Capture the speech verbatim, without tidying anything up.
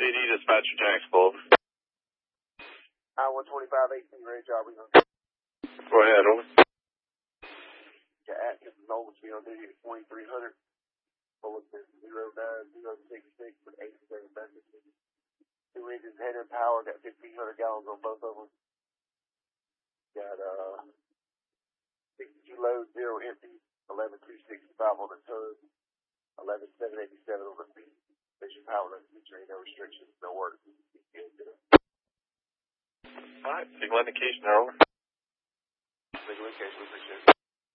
C D dispatcher Jacksonville. I one twenty-five eighteen, ready job. We gonna Go ahead, over. get Atkins and Nolan speed on duty at twenty-three hundred. Bullet is zero nine zero six six with eighty-seven messages. Two engines, head and power, got fifteen hundred gallons on both of them. Got uh, sixty-two load, zero empty, eleven two sixty-five on the tug, eleven seven eighty-seven on the feet. Station power, no feature, no restrictions, no work. Alright, signal indication, over. Signal indication,